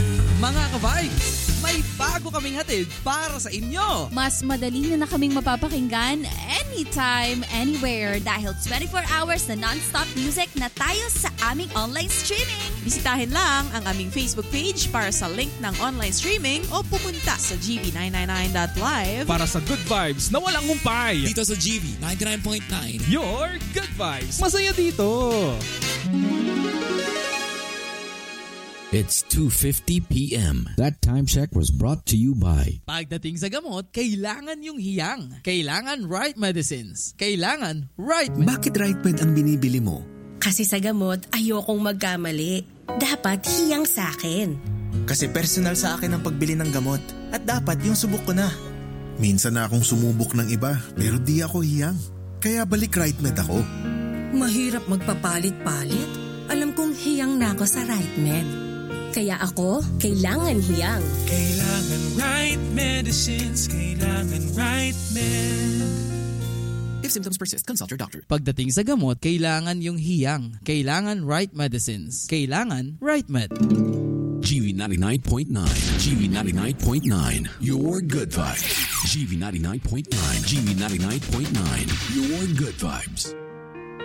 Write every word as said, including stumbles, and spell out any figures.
Mga ka-vibes, may bago kaming hatid para sa inyo. Mas madali nyo na kaming mapapakinggan anytime, anywhere dahil twenty-four hours na non-stop music na tayo sa aming online streaming. Bisitahin lang ang aming Facebook page para sa link ng online streaming o pumunta sa g v nine ninety-nine dot live Para sa good vibes na walang humpay. Dito sa G V ninety-nine point nine. Your good vibes. Masaya dito. It's two fifty p.m. That time check was brought to you by... Pagdating sa gamot, kailangan yung hiyang. Kailangan right medicines. Kailangan right med- Bakit right med ang binibili mo? Kasi sa gamot, ayokong magkamali. Dapat hiyang sa akin. Kasi personal sa akin ang pagbili ng gamot. At dapat yung subok ko na. Minsan na akong sumubok ng iba, pero di ako hiyang. Kaya balik right med ako. Mahirap magpapalit-palit. Alam kong hiyang na ako sa right med. Kaya ako, kailangan hiyang. Kailangan right medicines, kailangan right med. If symptoms persist, consult your doctor. Pagdating sa gamot, kailangan yung hiyang. Kailangan right medicines. Kailangan right med. G V ninety-nine point nine. G V ninety-nine point nine. Your good vibes. G V ninety-nine point nine. G V ninety-nine point nine. Your good vibes.